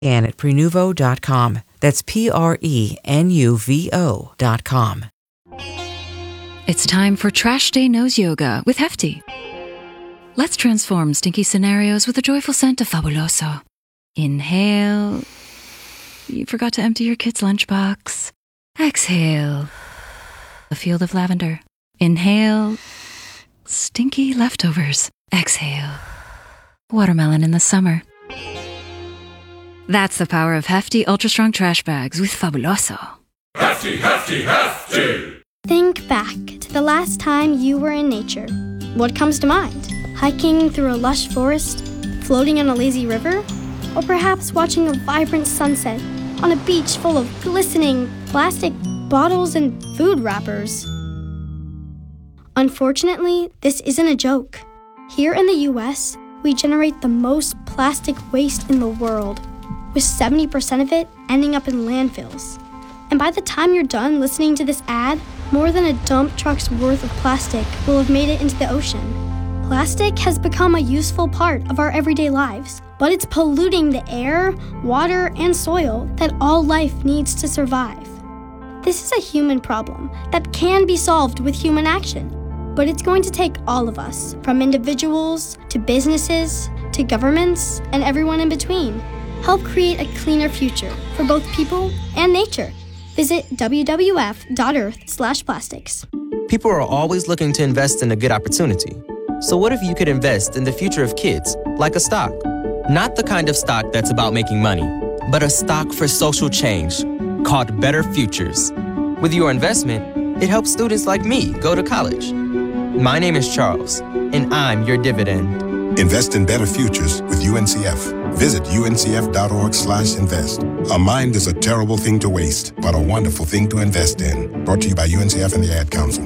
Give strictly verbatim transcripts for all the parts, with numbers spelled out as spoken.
and at prenuvo dot com. That's P R E N U V O dot com. It's time for Trash Day Nose Yoga with Hefty. Let's transform stinky scenarios with a joyful scent of Fabuloso. Inhale. You forgot to empty your kid's lunchbox. Exhale. A field of lavender. Inhale. Stinky leftovers. Exhale. Watermelon in the summer. That's the power of Hefty Ultra Strong Trash Bags with Fabuloso. Hefty, Hefty, Hefty! Think back to the last time you were in nature. What comes to mind? Hiking through a lush forest? Floating on a lazy river? Or perhaps watching a vibrant sunset on a beach full of glistening plastic bottles and food wrappers? Unfortunately, this isn't a joke. Here in the U S, we generate the most plastic waste in the world, with seventy percent of it ending up in landfills. And by the time you're done listening to this ad, more than a dump truck's worth of plastic will have made it into the ocean. Plastic has become a useful part of our everyday lives, but it's polluting the air, water, and soil that all life needs to survive. This is a human problem that can be solved with human action, but it's going to take all of us, from individuals to businesses to governments and everyone in between. Help create a cleaner future for both people and nature. Visit w w f dot earth slash plastics. People are always looking to invest in a good opportunity. So what if you could invest in the future of kids, like a stock? Not the kind of stock that's about making money, but a stock for social change called Better Futures. With your investment, it helps students like me go to college. My name is Charles, and I'm your dividend. Invest in better futures with U N C F. Visit U N C F dot org slash invest. A mind is a terrible thing to waste, but a wonderful thing to invest in. Brought to you by U N C F and the Ad Council.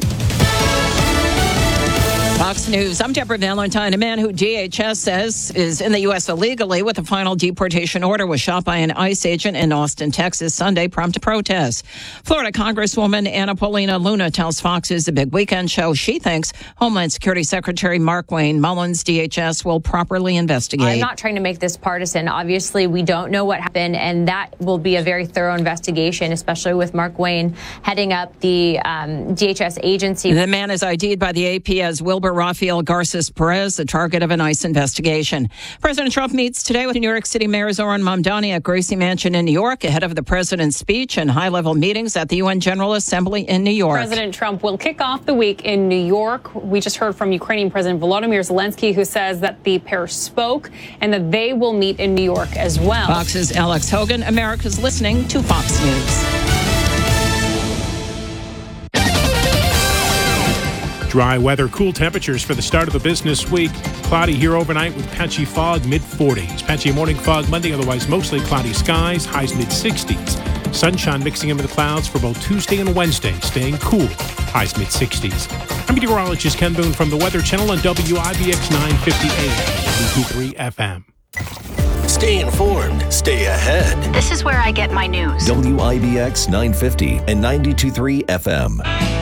Fox News, I'm Deborah Valentine. A man who D H S says is in the U S illegally with a final deportation order was shot by an ICE agent in Austin, Texas, Sunday, prompted protests. Florida Congresswoman Anna Paulina Luna tells Fox it's a big weekend show. She thinks Homeland Security Secretary Mark Wayne Mullins' D H S will properly investigate. I'm not trying to make this partisan. Obviously, we don't know what happened, and that will be a very thorough investigation, especially with Mark Wayne heading up the um, D H S agency. The man is I D'd by the A P as Wilbur Rafael Garces Perez, the target of an ICE investigation. President Trump meets today with New York City Mayor Zohran Mamdani at Gracie Mansion in New York ahead of the president's speech and high-level meetings at the U N General Assembly in New York. President Trump will kick off the week in New York. We just heard from Ukrainian President Volodymyr Zelensky, who says that the pair spoke and that they will meet in New York as well. Fox's Alex Hogan. America's listening to Fox News. Dry weather, cool temperatures for the start of the business week. Cloudy here overnight with patchy fog, mid forties. Patchy morning fog Monday, otherwise mostly cloudy skies, highs mid sixties. Sunshine mixing in with the clouds for both Tuesday and Wednesday, staying cool, highs mid sixties. I'm meteorologist Ken Boone from the Weather Channel on W I B X nine fifty A M, ninety-two point three F M. Stay informed, stay ahead. This is where I get my news. W I B X nine fifty and ninety-two point three F M.